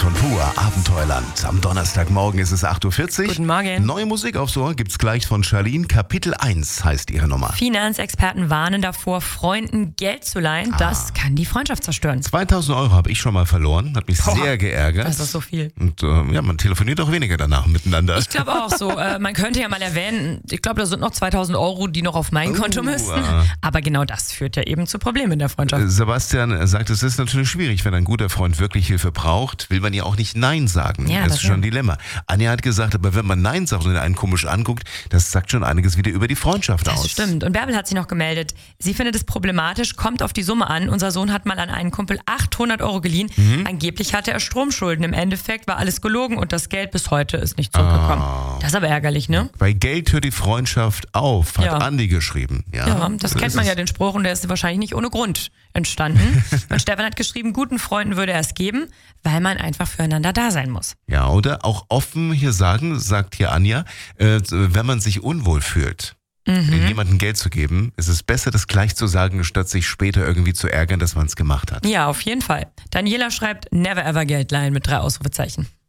von Pur, Abenteuerland. Am Donnerstagmorgen ist es 8.40 Uhr. Guten Morgen. Neue Musik aufs Ohr gibt's gleich von Charlene. Kapitel 1 heißt ihre Nummer. Finanzexperten warnen davor, Freunden Geld zu leihen. Das kann die Freundschaft zerstören. 2.000 Euro habe ich schon mal verloren. Hat mich sehr geärgert. Das ist so viel. Und man telefoniert auch weniger danach miteinander. Ich glaube auch so. Man könnte ja mal erwähnen, ich glaube, da sind noch 2.000 Euro, die noch auf mein Konto müssten. Aber genau das führt ja eben zu Problemen in der Freundschaft. Sebastian sagt, es ist natürlich schwierig, wenn ein guter Freund wirklich Hilfe braucht, will man ja auch nicht Nein sagen. Ja, das ist schon ein Dilemma. Anja hat gesagt, aber wenn man Nein sagt und einen komisch anguckt, das sagt schon einiges wieder über die Freundschaft aus. Das stimmt. Und Bärbel hat sich noch gemeldet. Sie findet es problematisch, kommt auf die Summe an. Unser Sohn hat mal an einen Kumpel 800 Euro geliehen. Angeblich hatte er Stromschulden. Im Endeffekt war alles gelogen und das Geld bis heute ist nicht zurückgekommen. Das ist aber ärgerlich, ne? Bei Geld hört die Freundschaft auf, hat Andi geschrieben. Ja, das kennt man ja, den Spruch, und der ist wahrscheinlich nicht ohne Grund entstanden. Und Stefan hat geschrieben, guten Freunden würde er es geben, weil man einfach füreinander da sein muss. Ja, oder auch offen hier sagen, sagt hier Anja, wenn man sich unwohl fühlt, jemandem Geld zu geben, ist es besser, das gleich zu sagen, statt sich später irgendwie zu ärgern, dass man es gemacht hat. Ja, auf jeden Fall. Daniela schreibt, never ever Geld leihen mit 3 Ausrufezeichen.